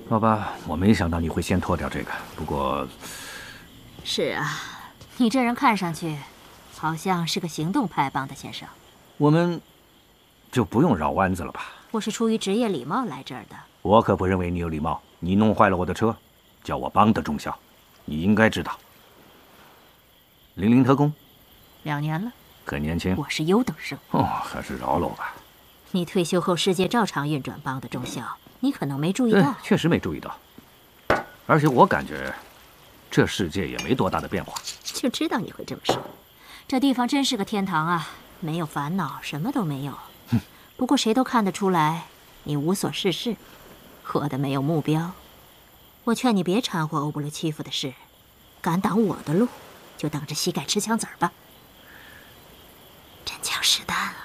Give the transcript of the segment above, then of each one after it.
好吧，我没想到你会先脱掉这个。不过， 是啊，你这人看上去好像是个行动派帮的先生。 我们就不用绕弯子了吧？ 我是出于职业礼貌来这儿的。 我可不认为你有礼貌。你弄坏了我的车，叫我帮的中校，你应该知道。00特工 2年了， 很年轻。 我是优等生。 哦，还是饶了我吧。 你退休后世界照常运转帮的中校，你可能没注意到。 确实没注意到。而且我感觉，这世界也没多大的变化。 就知道你会这么说。这地方真是个天堂啊，没有烦恼，什么都没有。不过谁都看得出来，你无所事事，活得没有目标。我劝你别掺和欧布勒欺负的事，敢挡我的路，就等着膝盖吃枪子儿吧。真枪实弹啊！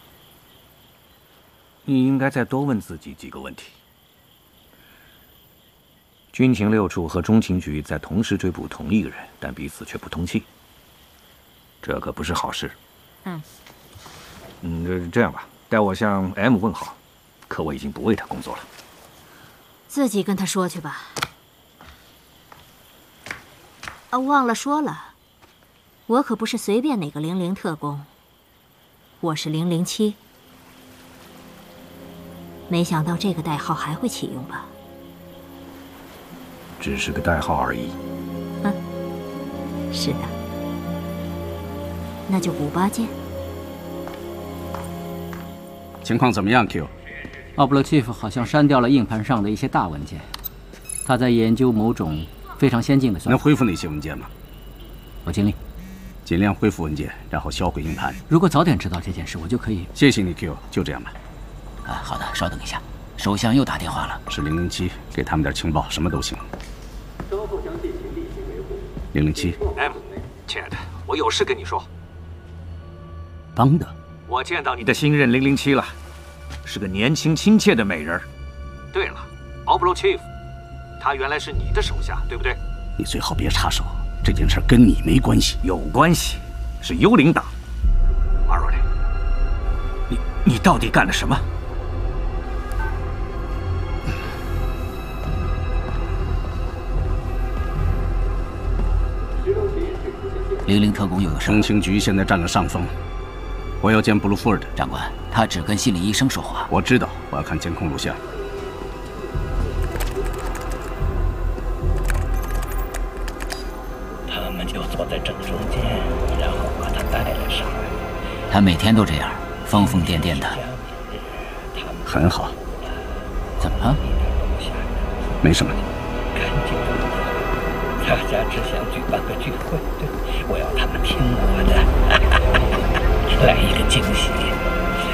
你应该再多问自己几个问题。军情6处和中情局在同时追捕同一个人，但彼此却不通气，这可不是好事。这样吧，代我向 M 问好，可我已经不为他工作了。 自己跟他说去吧。啊，忘了说了，我可不是随便哪个00特工，我是007。没想到这个代号还会启用吧？ 只是个代号而已。 是的。那就古巴见。 情况怎么样 ，Q？ 奥布勒契夫好像删掉了硬盘上的一些大文件，他在研究某种非常先进的算法。 能恢复那些文件吗？ 我尽力， 尽量恢复文件，然后销毁硬盘。 如果早点知道这件事，我就可以。 谢谢你 ，Q， 就这样吧。 好的，稍等一下，首相又打电话了。 是007，给他们点情报，什么都行。007 M， 亲爱的，我有事跟你说。 帮的。 我见到你的新任007了，是个年轻亲切的美人。对了，奥布罗契夫，他原来是你的手下，对不对？ 你最好别插手，这件事跟你没关系。 有关系，是幽灵党。马若雷，你到底干了什么 ？00特工又有事。 中情局现在占了上风，我要见布鲁福尔德长官，他只跟心理医生说话。 我知道，我要看监控录像。 他们就坐在正中间，然后把他带了上来。 他每天都这样，疯疯癫癫的。 很好。 怎么了？ 没什么。 赶紧的，大家只想举办个聚会，我要他们听我的，来一个惊喜。